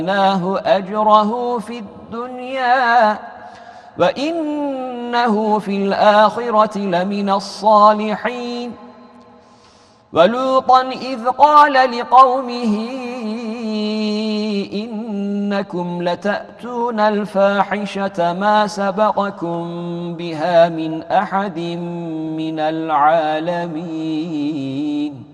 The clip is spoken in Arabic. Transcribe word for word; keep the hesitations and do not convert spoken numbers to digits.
آتيناه أجره في الدنيا وإنه في الآخرة لمن الصالحين ولوطا إذ قال لقومه إنكم لتأتون الفاحشة ما سبقكم بها من أحد من العالمين